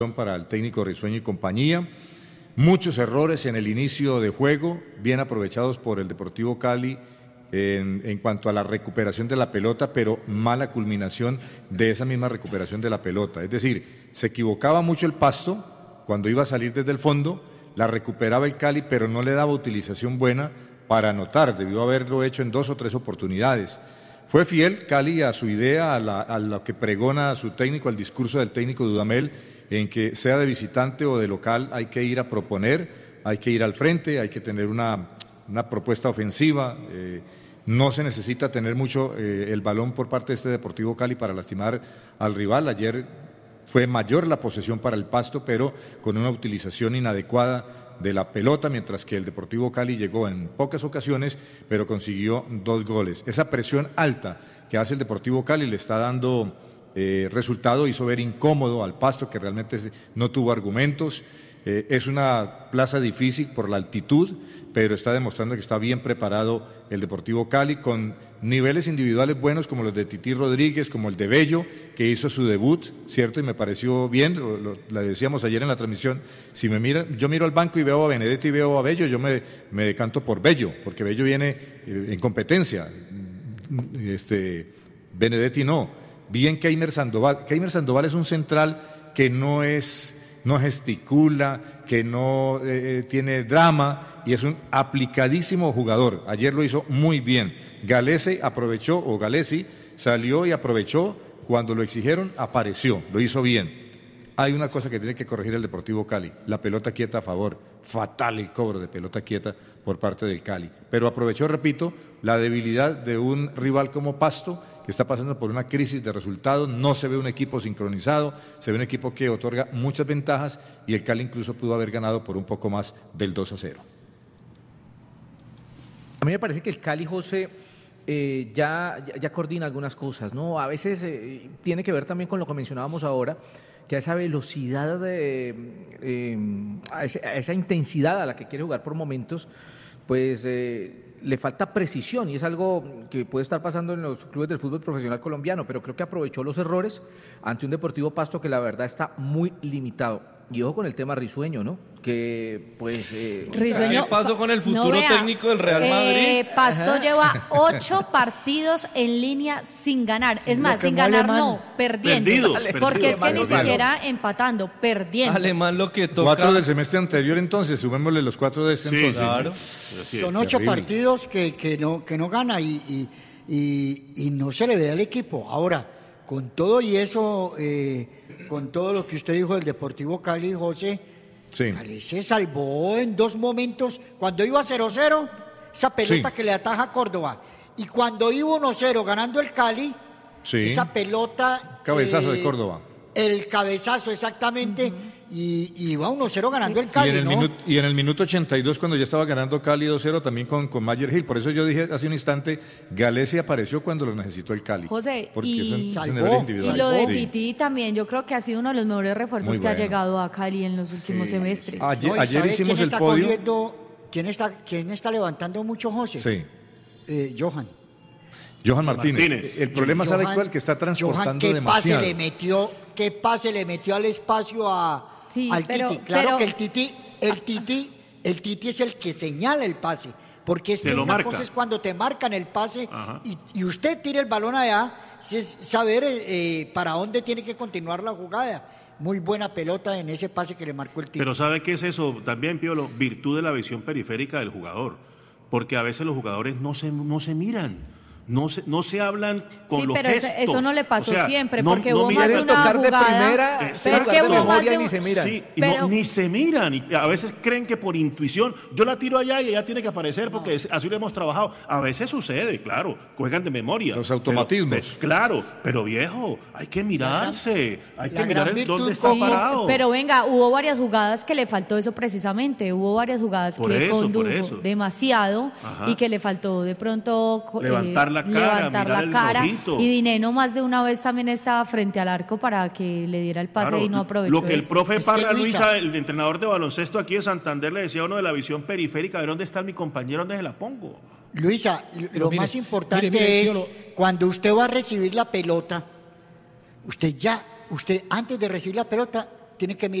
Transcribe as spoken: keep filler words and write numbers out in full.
Para el técnico Risueño y compañía, muchos errores en el inicio de juego, bien aprovechados por el Deportivo Cali en, en cuanto a la recuperación de la pelota, pero mala culminación de esa misma recuperación de la pelota. Es decir, se equivocaba mucho el Pasto cuando iba a salir desde el fondo, la recuperaba el Cali, pero no le daba utilización buena para anotar, debió haberlo hecho en dos o tres oportunidades. Fue fiel Cali a su idea, a, la, a lo que pregona su técnico, al discurso del técnico Dudamel, en que sea de visitante o de local hay que ir a proponer, hay que ir al frente, hay que tener una, una propuesta ofensiva, eh, no se necesita tener mucho eh, el balón por parte de este Deportivo Cali para lastimar al rival. Ayer fue mayor la posesión para el Pasto, pero con una utilización inadecuada de la pelota, mientras que el Deportivo Cali llegó en pocas ocasiones, pero consiguió dos goles. Esa presión alta que hace el Deportivo Cali le está dando Eh, resultado, hizo ver incómodo al Pasto, que realmente no tuvo argumentos. Eh, es una plaza difícil por la altitud, pero está demostrando que está bien preparado el Deportivo Cali, con niveles individuales buenos como los de Tití Rodríguez, como el de Bello, que hizo su debut, ¿cierto? Y me pareció bien, lo, lo, lo decíamos ayer en la transmisión, si me mira, yo miro al banco y veo a Benedetti y veo a Bello, yo me, me decanto por Bello, porque Bello viene eh, en competencia, este, Benedetti no. Bien Keimer Sandoval. Keimer Sandoval es un central que no es, no gesticula, que no eh, tiene drama y es un aplicadísimo jugador. Ayer lo hizo muy bien. Galese aprovechó, o Galesi salió y aprovechó, cuando lo exigieron, apareció, lo hizo bien. Hay una cosa que tiene que corregir el Deportivo Cali, la pelota quieta a favor. Fatal el cobro de pelota quieta por parte del Cali. Pero aprovechó, repito, la debilidad de un rival como Pasto, que está pasando por una crisis de resultados, no se ve un equipo sincronizado, se ve un equipo que otorga muchas ventajas y el Cali incluso pudo haber ganado por un poco más del dos a cero. A mí me parece que el Cali, José, eh, ya, ya, ya coordina algunas cosas, ¿no? A veces eh, tiene que ver también con lo que mencionábamos ahora, que a esa velocidad, de, eh, a, ese, a esa intensidad a la que quiere jugar por momentos, pues eh, le falta precisión, y es algo que puede estar pasando en los clubes del fútbol profesional colombiano, pero creo que aprovechó los errores ante un Deportivo Pasto que la verdad está muy limitado. Y ojo con el tema Risueño, ¿no? Que pues... Eh, Risueño, ¿qué pasó con el futuro no, vea, técnico del Real Madrid? Eh, Pasto Ajá. lleva ocho partidos en línea sin ganar. Es más, sin ganar alemán. no, perdiendo. Perdidos, Porque perdidos, es que alemán, ni siquiera alemán. empatando, perdiendo. Alemán lo que toca... Cuatro del semestre anterior entonces, sumémosle los cuatro de este sí, entonces. Claro. Sí, son ocho terrible. partidos que, que, no, que no gana y, y, y, y no se le ve al equipo. Ahora, con todo y eso... Eh, con todo lo que usted dijo del Deportivo Cali, José, sí. Cali se salvó en dos momentos, cuando iba cero cero, esa pelota sí. que le ataja a Córdoba, y cuando iba uno cero ganando el Cali, sí. esa pelota... Cabezazo eh, de Córdoba. El cabezazo, exactamente, uh-huh. y, y iba uno cero ganando el Cali, y en el, ¿no? minuto, y en el minuto ochenta y dos, cuando ya estaba ganando Cali dos cero, también con, con Mayer Hill. Por eso yo dije hace un instante, Galesi apareció cuando lo necesitó el Cali. José, porque y, son, son y lo de Tití también, yo creo que ha sido uno de los mejores refuerzos Muy que bueno. ha llegado a Cali en los últimos sí. semestres. Ayer, no, ayer hicimos quién el está podio. Cogiendo, ¿quién, está, ¿Quién está levantando mucho, José? Sí. Eh, Johan. Johan Martínez. Martínez. El problema, Johan, ¿sabe cuál? Que está transportando Johan, ¿qué demasiado. Pase le metió, ¿Qué pase le metió al espacio a, sí, al pero, Titi? Claro pero... que el Titi, el Titi, el Titi es el que señala el pase. Porque es que una marca. cosa es cuando te marcan el pase y, y usted tira el balón allá, es saber eh, para dónde tiene que continuar la jugada. Muy buena pelota en ese pase que le marcó el Titi. Pero ¿sabe qué es eso? También, Piolo, virtud de la visión periférica del jugador. Porque a veces los jugadores no se, no se miran. No se, no se hablan con sí, los pero gestos. Eso, eso no le pasó o sea, siempre, no, porque no hubo más de una tocar jugada. De primera, pero es que hubo más de ni se miran. Sí, y pero... no, ni se miran. Y a veces creen que por intuición, yo la tiro allá y ella tiene que aparecer porque no. así lo hemos trabajado. A veces sucede, claro, juegan de memoria. Los automatismos. Pero, claro, pero viejo, hay que mirarse, hay que mirar el dónde está sí, parado. Pero venga, hubo varias jugadas que le faltó eso precisamente, hubo varias jugadas por que eso, condujo demasiado Ajá. y que le faltó de pronto levantar la eh, cara, levantar mirar la el cara ojito. Y Dineno más de una vez también estaba frente al arco para que le diera el pase Claro, y no aprovechó lo que el eso. profe Es Parra que Luisa, Luisa, el entrenador de baloncesto aquí de Santander, le decía a uno de la visión periférica, a ver dónde está mi compañero, dónde se la pongo. Luisa, lo mire, más importante mire, mire, es lo... cuando usted va a recibir la pelota, usted ya, usted antes de recibir la pelota tiene que mirar